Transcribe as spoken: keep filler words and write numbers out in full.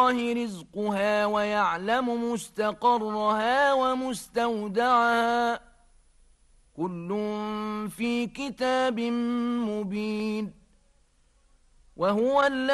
رزقها ويعلم مستقرها ومستودعها كل في كتاب مبين وهو